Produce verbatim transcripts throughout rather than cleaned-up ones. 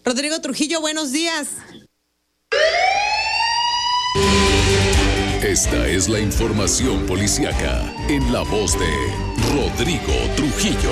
Rodrigo Trujillo, buenos días. Esta es la información policiaca en la voz de Rodrigo Trujillo.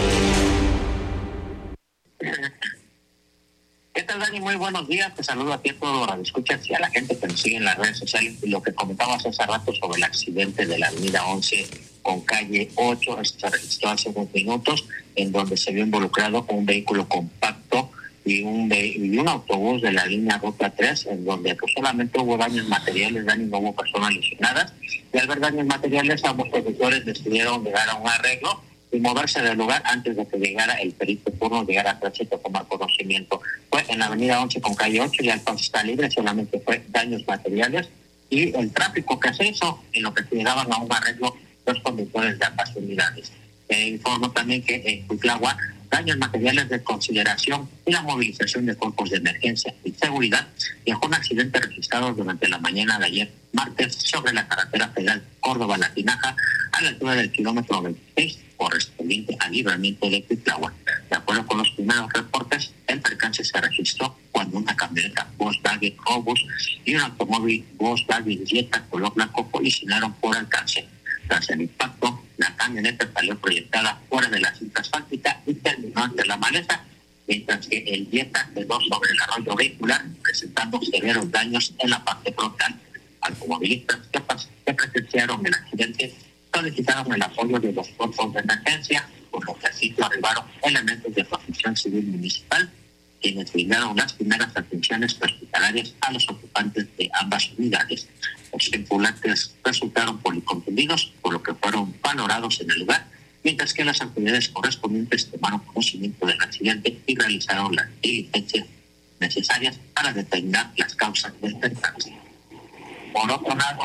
¿Qué tal, Dani? Muy buenos días. Te saludo a ti, a todos los escuchas y a la gente que nos sigue en las redes sociales. Y lo que comentabas hace rato sobre el accidente de la avenida once con calle ocho, esto se registró hace unos minutos, en donde se vio involucrado un vehículo compacto y un ve- y un autobús de la línea Ruta tres, en donde pues solamente hubo daños materiales, Dani, no hubo personas lesionadas. Y al ver daños materiales, ambos conductores decidieron llegar a un arreglo y moverse del lugar antes de que llegara el perito turno, llegara a tránsito a tomar conocimiento. Fue en la avenida once con calle ocho, ya el paso está libre, solamente fue daños materiales y el tráfico que se hizo en lo que se llegaban a un arreglo los conductores de ambas unidades. Eh, informo también que en Cuitlagua, daños materiales de consideración y la movilización de cuerpos de emergencia y seguridad dejó un accidente registrado durante la mañana de ayer, martes, sobre la carretera federal Córdoba-La Tinaja, a la altura del kilómetro veintiséis, correspondiente al libramiento de Cuitlagua. De acuerdo con los primeros reportes, el percance se registró cuando una camioneta Volkswagen Robus y un automóvil Volkswagen Jetta color blanco colisionaron por alcance. Tras el impacto, la camioneta salió proyectada fuera de la cinta asfáltica y terminó ante la maleza, mientras que el Jetta quedó sobre el arroyo vehicular, presentando severos daños en la parte frontal. Automovilistas que, pas- que presenciaron el accidente solicitaron el apoyo de los cuerpos de emergencia, por lo que al sitio arribaron elementos de protección civil municipal, quienes brindaron las primeras atenciones hospitalarias a los ocupantes de ambas unidades. Los tripulantes resultaron policontundidos, por lo que fueron valorados en el lugar, mientras que las autoridades correspondientes tomaron conocimiento del accidente y realizaron las diligencias necesarias para determinar las causas del percance. Por otro lado,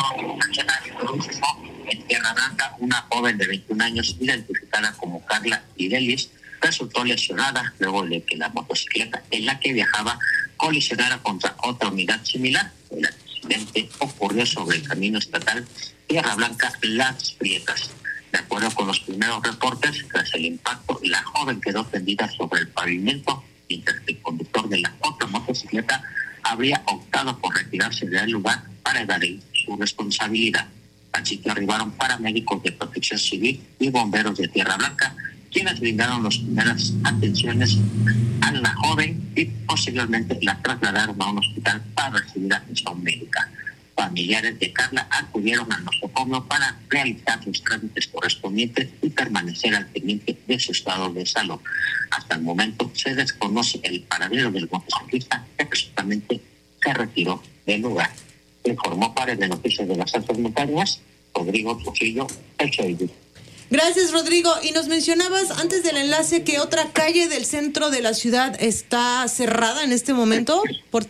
en Tierra Blanca, una joven de veintiún años, identificada como Carla Idelis, resultó lesionada luego de que la motocicleta en la que viajaba colisionara contra otra unidad similar. El accidente ocurrió sobre el camino estatal Tierra Blanca Las Prietas. De acuerdo con los primeros reportes, tras el impacto, la joven quedó tendida sobre el pavimento, mientras que el conductor de la otra motocicleta habría optado por retirarse del lugar para evadir su responsabilidad. Al sitio arribaron paramédicos de Protección Civil y bomberos de Tierra Blanca, quienes brindaron las primeras atenciones a la joven y posteriormente la trasladaron a un hospital para recibir atención médica. Familiares de Carla acudieron al nosocomio para realizar los trámites correspondientes y permanecer al pendiente de su estado de salud. Hasta el momento se desconoce el paradero del motociclista que presuntamente se retiró del lugar. Informó para de Noticias de las Altas Montañas, Rodrigo Trujillo, el Choidu. Gracias, Rodrigo. Y nos mencionabas antes del enlace que otra calle del centro de la ciudad está cerrada en este momento por